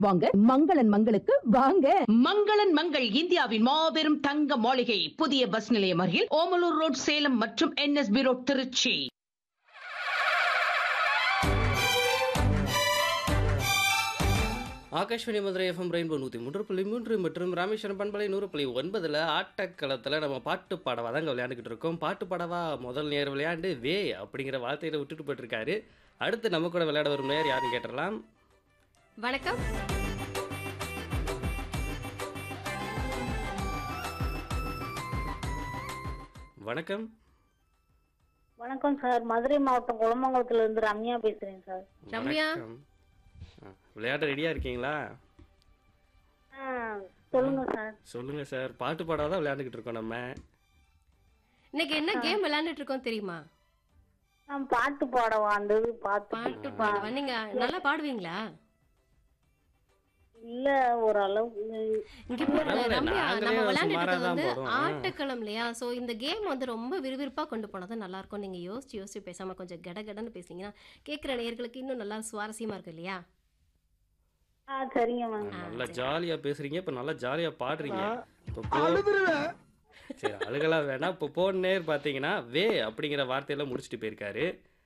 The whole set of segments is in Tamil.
வாங்க மங்களன் மங்களுக்கு வாங்க. மங்களன் மங்கள் இந்தியாவின் மாபெரும் தங்க மாளிகை, புதிய பஸ் நிலையம் அருகில் ஓமலூர் ரோட் சேலம் மற்றும் NSB road Trichy. Akashvani Madurai FM rainbow 103.3 மற்றும் ராமேஸ்வரம் பண்பலை 100.9 ஆட்டக்களத்தில் நம்ம பாட்டு பாடவா தாங்க விளையாண்டுக்கிட்டு இருக்கோம். பாட்டு பாடவா முதல் நேர் விளையாண்டு வே அப்படிங்கிற வார்த்தையில விட்டுட்டு போயிட்டுருக்காரு. அடுத்து நம்ம கூட விளையாட வரும் நேர் யாருன்னு கேட்டுடலாம். வணக்கம். வணக்கம். வணக்கம் சார், மதுரை மாவட்டம் குளமங்கலத்துல இருந்து ரம்யா பேசுறேன் சார். ரம்யா, வணக்கம். விளையாட ரெடியா இருக்கீங்களா? சொல்லுங்க சார். சொல்லுங்க சார். பாட்டு பாடாதான் விளையாண்டுக்கிட்டு இருக்கோம் நம்ம. இன்னைக்கு என்ன கேம் விளையாண்டுட்டு இருக்கோம் தெரியுமா? நான் பாட்டு பாடவா அந்த பாட்டு பாடவா? நீங்க நல்லா பாடுவீங்களா? இல்ல ஓரளவு. இங்க பாருங்க ரம்யா, நம்ம விளையாண்டுட்டு வந்து போறோம். ஆட்டக்களம் இல்லையா? சோ இந்த கேம் வந்து ரொம்ப விறுவிறுப்பா கொண்டு போனதான் நல்லா இருக்கும். நீங்க யோசிச்சு பேசாம கொஞ்சம் கடகடன்னு பேசுனீங்கன்னா கேட்கிற நேயர்களுக்கு இன்னும் நல்லா சுவாரஸ்யமா இருக்கும் இல்லையா? சரிங்க மேம். நல்லா ஜாலியா பேசுறீங்க, இப்ப நல்லா ஜாலியா பாடுறீங்க. சரி, அழுகலாம் வேணாம். இப்போ போன நேர் பாத்தீங்கன்னா வே அப்படிங்கிற வார்த்தையெல்லாம் முடிச்சுட்டு போயிருக்காரு.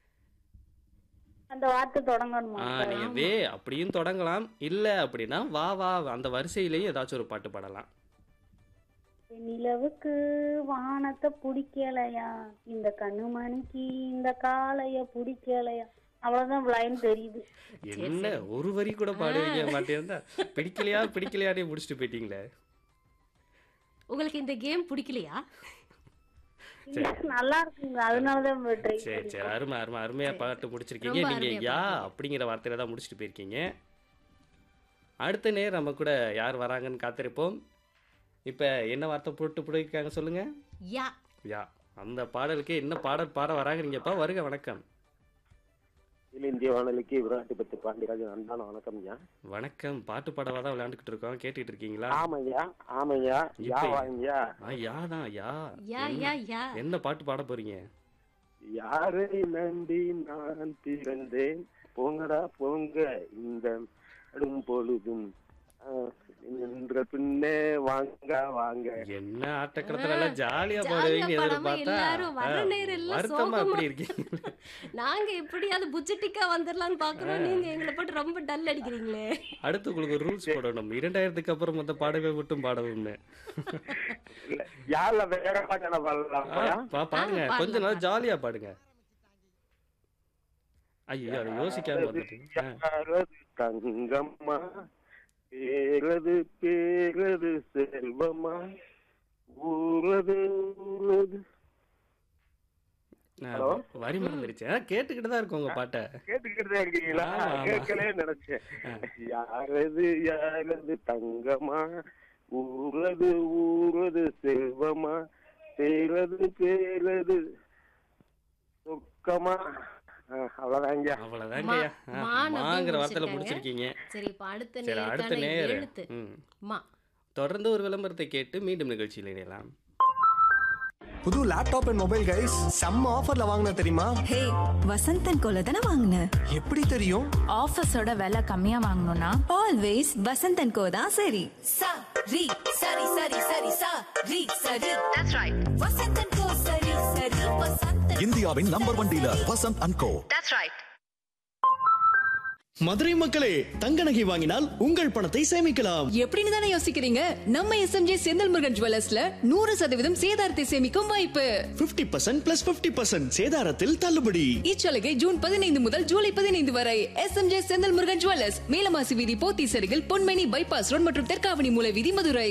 அந்த வார்த்தை தொடங்கணுமா? நீங்க வே அப்படியும் தொடங்கலாம், இல்ல அப்படின்னா வா வா அந்த வரிசையிலேயே ஏதாச்சும் ஒரு பாட்டு பாடலாம். நிலவுக்கு வானத்தை பிடிக்கலையா, இந்த கண்ணுமணிக்கு இந்த காளைய பிடிக்கலையா, அவ்வளவுதான் லைன் தெரியுது. என்ன ஒரு வரி கூட பாடுவீங்க மாட்டேன், பிடிக்கலையானே முடிச்சுட்டு போயிட்டீங்களே. உங்களுக்கு இந்த கேம் பிடிக்கலையா? நல்லா இருக்குங்க, அதனாலதான் ட்ரை. சரி சரி, அருமையா பாட்டு முடிச்சிருக்கீங்க. ரொம்ப நீங்க அருமையா யா அப்படிங்கிற வார்த்தையில தான் முடிச்சுட்டு போயிருக்கீங்க. அடுத்த நேர் நம்ம கூட யார் வராங்கன்னு காத்திருப்போம். இப்ப என்ன வார்த்தை போட்டு போயிருக்காங்க சொல்லுங்க. யா. யா. அந்த பாடலுக்கு என்ன பாடல் பாட வராங்கப்பா? வருக. வணக்கம். இந்திய வானொலிக்கு விராட்டி பத்து பாண்டியராஜன் அன்பான வணக்கம் ஐயா. வணக்கம். பாட்டு பாடவா தான் விளையாண்டுக்கிட்டு இருக்கோம், கேட்டுட்டு இருக்கீங்களா? ஆமையா யா வாங்கயா. யா தான் யா. யா யா யா. என்ன பாட்டு பாட போறீங்க? யாரை நம்பி நான் பிறந்தேன், போங்கடா போங்க இந்த அடும் பொழுதும் என்ற பின்னே வாங்க வாங்க. என்ன ஆட்டக்களத்துல எல்லாம் ஜாலியா பாடுவீங்க எதிர்பார்த்தா வருத்தமா எப்படி இருக்கீங்க? நாங்க எப்படியாவது புஜட்டிக்கா வந்துடலாம்னு பாக்குறோம், நீங்க எங்களை போட்டு ரொம்ப டல் அடிக்கிறீங்களே. அடுத்து உங்களுக்கு ஒரு ரூல்ஸ் போடணும், 2000க்கு அப்புறம் மொத்த பாடவே மட்டும் பாடவும்னு. யாருல வேற பாட்டு பாடலாம் பாடுங்க, கொஞ்ச நாள் ஜாலியா பாடுங்க. ஐயோ, அதை யோசிக்காம வந்துட்டீங்க. தங்கம்மா பேரது செல்வமா ஊரது ஊரது. வரி மறந்துருச்சு. கேட்டுக்கிட்டு தான் இருக்கும் உங்க பாட்டை. கேட்டுக்கிட்டு இருக்கீங்களா? கேட்கலே நினைச்சேன். யாரது தங்கமா ஊரது செல்வமா பேரது சொக்கமா. அவ்வளவுதாங்க. மாங்கிற வார்த்தையில முடிச்சிருக்கீங்க. சரி, இப்ப அடுத்த நேர் தொடர்ந்து ஒரு விளம்பரத்தை கேட்டு மீண்டும் நிகழ்ச்சியில் இணையலாம். புது லேப்டாப் அண்ட் மொபைல் கைஸ் செம்ம ஆஃபர்ல வாங்குன தெரியுமா? ஹே, வசந்தன் கோல தான வாங்குன. எப்படி தெரியும்? ஆஃபர்ஸோட விலை கம்மியா வாங்கணும்னா ஆல்வேஸ் வசந்தன் கோ தான் சரி. சரி சரி சரி சரி சரி சரி. That's right. வசந்தன் கோ சரி சரி வசந்தன். இந்தியாவின் number 1 dealer Vasanth and go. That's right. Madurai மக்களே, தங்க நகை வாங்கினால் உங்கள் பணத்தை சேமிக்கலாம். எப்படின்னு தானே யோசிக்கிறீங்க? நம்ம SMJ செந்தில் முருகன் ஜுவல்லர்ஸ்ல 100% சேதாரத்தை சேமிக்கும் வாய்ப்பு. 50% + 50% சேதாரத்தில் தள்ளுபடி. இச்சலுகை ஜூன் 15 முதல் ஜூலை 15 வரை. SMJ செந்தில் முருகன் ஜுவல்லர்ஸ், மேலமாசி வீதி, போத்தீஸ் அருகில், பொன்மேனி பைபாஸ் ரோட் மற்றும் தெற்காவணி மூல வீதி, மதுரை.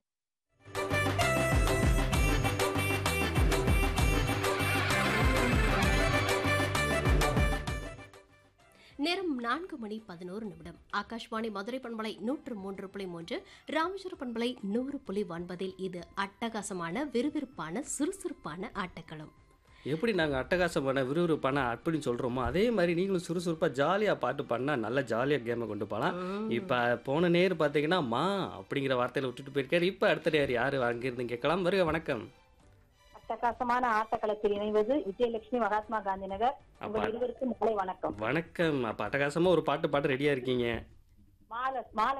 நேரம் 4:11. ஆகாஷ்வாணி மதுரை பண்பலை 103.3, ராமேஸ்வர பண்பலை 100.9. இது அட்டகாசமான விறுவிறுப்பான சுறுசுறுப்பான ஆட்டக்களம். எப்படி நாங்கள் அட்டகாசமான விறுவிறுப்பான அப்படின்னு சொல்கிறோமோ அதே மாதிரி நீங்களும் சுறுசுறுப்பாக ஜாலியாக பாட்டு பாடினா நல்லா ஜாலியாக கேமை கொண்டு போகலாம். இப்போ போன நேர் பார்த்தீங்கன்னா மா அப்படிங்கிற வார்த்தையில் விட்டுட்டு போயிருக்காரு. இப்போ அடுத்த நேர் யார் அங்கிருந்து கேட்கலாம். வருக. வணக்கம். அட்டகாசமான ஆட்டக்களத்தில் இணைவது விஜயலட்சுமி, மகாத்மா காந்தி நகர். உங்கள் இருவருக்கும் மாலை வணக்கம். வணக்கம். அப்போ அட்டகாசமாக ஒரு பாட்டு பாட ரெடியாக இருக்கீங்க? மாலை மாலை